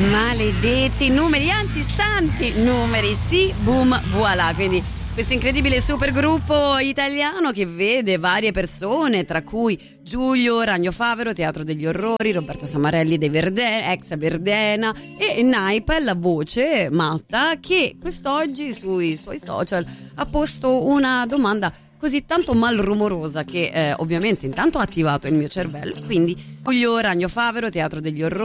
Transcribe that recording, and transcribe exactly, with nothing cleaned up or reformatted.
Maledetti numeri, anzi santi numeri, sì, boom, voilà. Quindi questo incredibile supergruppo italiano che vede varie persone, tra cui Giulio Ragno Favero, Teatro degli Orrori, Roberta Samarelli dei Verdena, ex Verdena, e Naipa, la voce matta, che quest'oggi sui suoi social ha posto una domanda così tanto malrumorosa che eh, ovviamente intanto ha attivato il mio cervello. Quindi Giulio Ragno Favero, Teatro degli Orrori,